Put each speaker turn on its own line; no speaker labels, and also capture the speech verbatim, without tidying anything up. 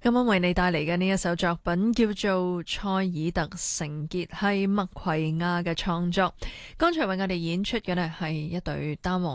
今晚為你帶嚟嘅呢一首作品叫做《塞爾特成結》，係麥葵亞嘅創作。剛才為我哋演出嘅呢係一隊單簧